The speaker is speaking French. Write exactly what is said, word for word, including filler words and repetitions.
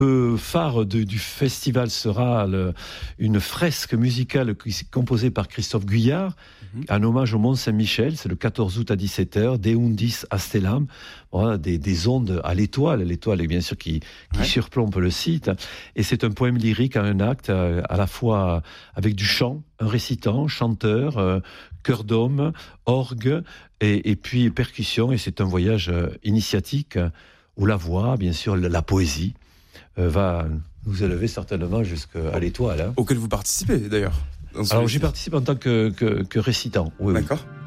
Le phare de, du festival sera le, une fresque musicale composée par Christophe Guyard, mmh. en hommage au Mont Saint-Michel. C'est le quatorze août à dix-sept heures, De Undis a Stellam, voilà, des, des ondes à l'étoile, l'étoile bien sûr qui, qui ouais. surplombe le site. Et c'est un poème lyrique en un acte, à la fois avec du chant, un récitant, chanteur, euh, chœur d'homme, orgue et, et puis percussion. Et c'est un voyage initiatique où la voix, bien sûr, la, la poésie, Euh, va nous élever certainement jusqu'à l'étoile. Hein. Auquel vous participez d'ailleurs. Alors j'y participe en tant que, que, que récitant. Oui, D'accord. Oui.